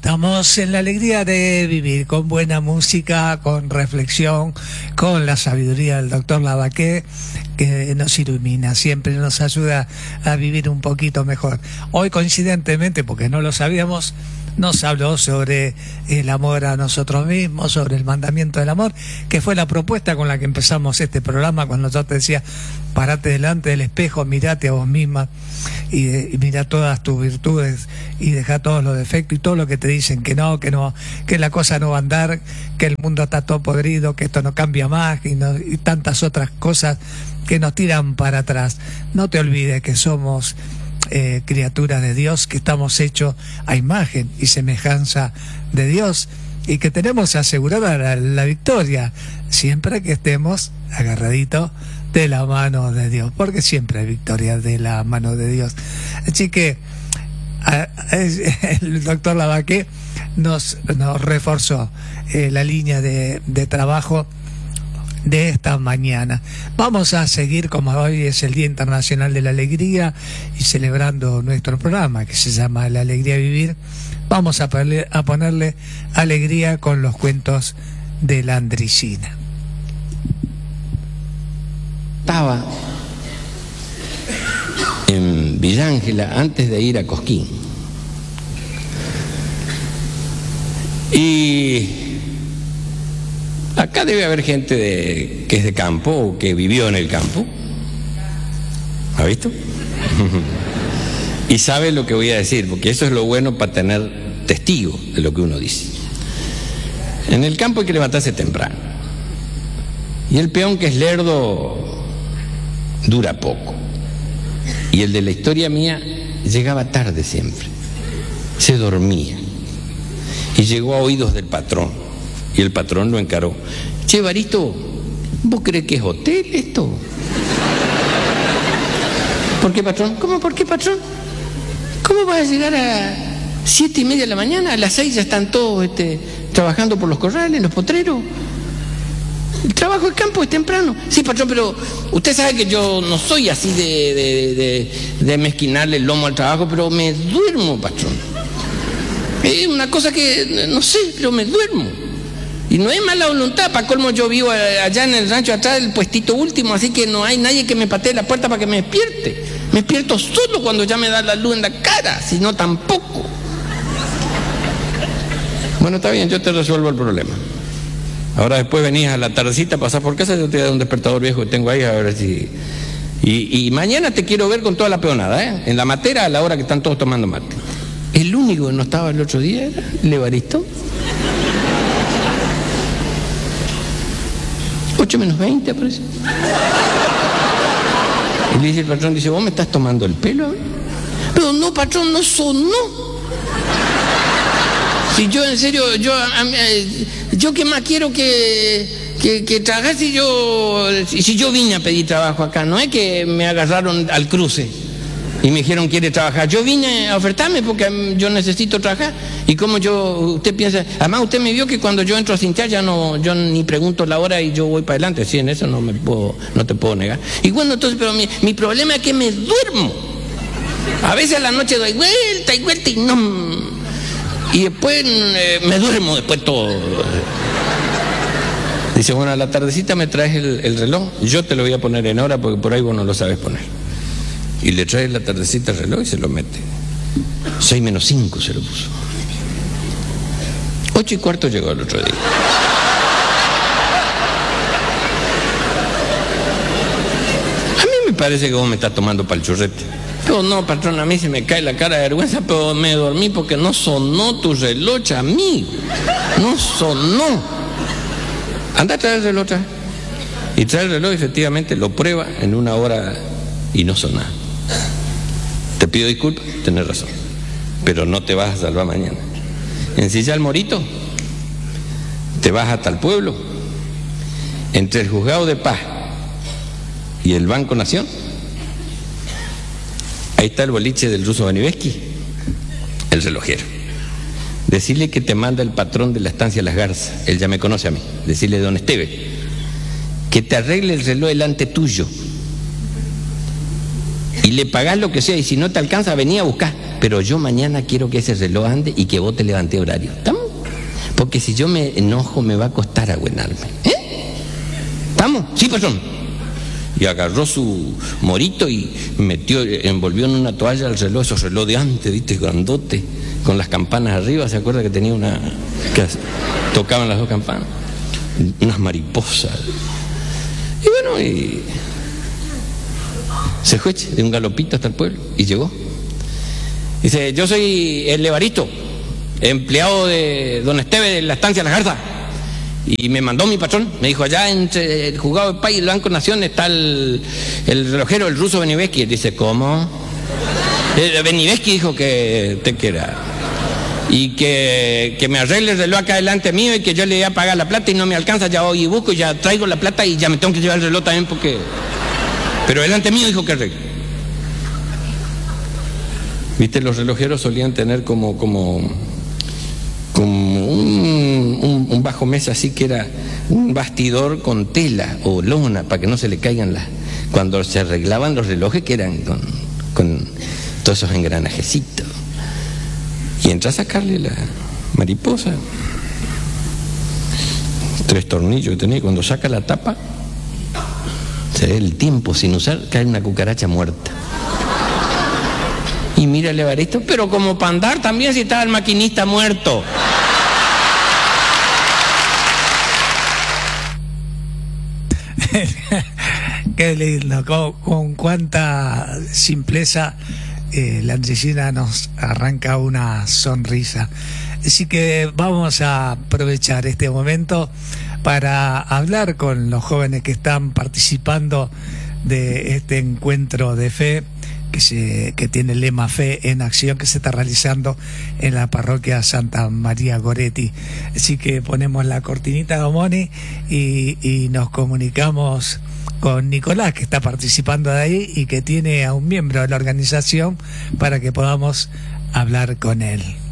Estamos en la alegría de vivir, con buena música, con reflexión, con la sabiduría del doctor Lavaqué, que nos ilumina, siempre nos ayuda a vivir un poquito mejor. Hoy, coincidentemente, porque no lo sabíamos, nos habló sobre el amor a nosotros mismos, sobre el mandamiento del amor, que fue la propuesta con la que empezamos este programa, cuando yo te decía, parate delante del espejo, mirate a vos misma y mira todas tus virtudes y deja todos los defectos y todo lo que te dicen que la cosa no va a andar, que el mundo está todo podrido, que esto no cambia más y tantas otras cosas que nos tiran para atrás. No te olvides que somos criaturas de Dios, que estamos hechos a imagen y semejanza de Dios y que tenemos asegurada la victoria siempre que estemos agarraditos de la mano de Dios, porque siempre hay victoria de la mano de Dios. Así que el doctor Lavaqué nos reforzó la línea de trabajo de esta mañana. Vamos a seguir, como hoy es el Día Internacional de la Alegría y celebrando nuestro programa que se llama La Alegría de Vivir, vamos a ponerle alegría con los cuentos de la Andricina. Estaba en Villa Ángela antes de ir a Cosquín y acá debe haber gente que es de campo o que vivió en el campo. ¿Ha visto? Y sabe lo que voy a decir, porque eso es lo bueno para tener testigo de lo que uno dice. En el campo hay que levantarse temprano y el peón que es lerdo dura poco, y el de la historia mía llegaba tarde siempre, se dormía y llegó a oídos del patrón y el patrón lo encaró. Che, Evaristo, ¿vos crees que es hotel esto? ¿Por qué, patrón? ¿Cómo por qué, patrón? ¿Cómo vas a llegar a 7:30 de la mañana? A las 6 ya están todos trabajando por los corrales, los potreros. El trabajo de campo es temprano. Sí, patrón, pero usted sabe que yo no soy así de mezquinarle el lomo al trabajo, pero me duermo, patrón. Es una cosa que, no sé, pero me duermo. Y no es mala voluntad, para colmo yo vivo allá en el rancho atrás del puestito último, así que no hay nadie que me patee la puerta para que me despierte. Me despierto solo cuando ya me da la luz en la cara, si no tampoco. Bueno, está bien, yo te resuelvo el problema. Ahora después venís a la tardecita, pasás por casa, yo te doy un despertador viejo que tengo ahí, a ver si... Y mañana te quiero ver con toda la peonada, ¿eh? En la matera a la hora que están todos tomando mate. El único que no estaba el otro día era el Evaristo. 8:20 aparece. Y le dice el patrón, dice, ¿vos me estás tomando el pelo? Pero no, patrón, no sonó. Si yo en serio, yo qué más quiero que trabajar si yo vine a pedir trabajo acá, no es que me agarraron al cruce y me dijeron quiere trabajar. Yo vine a ofertarme porque yo necesito trabajar. Y como usted piensa, además usted me vio que cuando yo entro a cintear yo ni pregunto la hora y yo voy para adelante. Sí, en eso no te puedo negar. Y bueno, entonces, pero mi problema es que me duermo. A veces a la noche doy vuelta y no... Y después me duermo después todo. Dice, bueno, a la tardecita me traes el reloj, yo te lo voy a poner en hora porque por ahí vos no lo sabes poner. Y le traes la tardecita el reloj y se lo mete. 6:05 se lo puso. 8:15 llegó el otro día. A mí me parece que vos me estás tomando pa'l churrete. Pero no, patrón, a mí se me cae la cara de vergüenza, pero me dormí porque no sonó tu reloj, amigo. No sonó. Anda a traer el reloj, trae. Y trae el reloj, efectivamente, lo prueba en 1 hora y no sonó. Te pido disculpas, tenés razón. Pero no te vas a salvar mañana. Ensilla el morito, te vas hasta el pueblo, entre el juzgado de paz y el Banco Nación. Ahí está el boliche del ruso Baniveski, el relojero. Decirle que te manda el patrón de la estancia Las Garzas, él ya me conoce a mí. Decirle don Esteve, que te arregle el reloj delante tuyo. Y le pagás lo que sea, y si no te alcanza, vení a buscar. pero yo mañana quiero que ese reloj ande y que vos te levantes horario. ¿Estamos? Porque si yo me enojo me va a costar aguenarme. ¿Estamos? Sí, patrón. Y agarró su morito y envolvió en una toalla el reloj, esos reloj de antes, ¿viste? Grandote, con las campanas arriba. ¿Se acuerda que tenía una... que tocaban las dos campanas? Unas mariposas. Y bueno, y se fue de un galopito hasta el pueblo y llegó. Dice, yo soy el Levarito, empleado de don Esteve de la estancia La Garza. Y me mandó mi patrón, me dijo, allá entre el juzgado de paz y el Banco Nación está el relojero, el ruso Benivesky. Dice, ¿cómo? Benivesky dijo que te quiera. Y que me arregle el reloj acá delante mío y que yo le voy a pagar la plata y no me alcanza, ya voy y busco, ya traigo la plata y ya me tengo que llevar el reloj también porque... Pero delante mío dijo que arregle. ¿Viste? Los relojeros solían tener como un bajo mesa así que era un bastidor con tela o lona para que no se le caigan las... Cuando se arreglaban los relojes que eran con todos esos engranajecitos. Y entra a sacarle la mariposa. 3 tornillos que tenía. Cuando saca la tapa, se ve el tiempo sin usar, cae una cucaracha muerta. Y mira el Evaristo, pero como para andar también si estaba el maquinista muerto. Qué lindo, con cuánta simpleza la Andresina nos arranca una sonrisa. Así que vamos a aprovechar este momento para hablar con los jóvenes que están participando de este encuentro de fe que tiene el lema Fe en Acción, que se está realizando en la parroquia Santa María Goretti. Así que ponemos la cortinita, Domoni, y nos comunicamos con Nicolás, que está participando de ahí y que tiene a un miembro de la organización para que podamos hablar con él.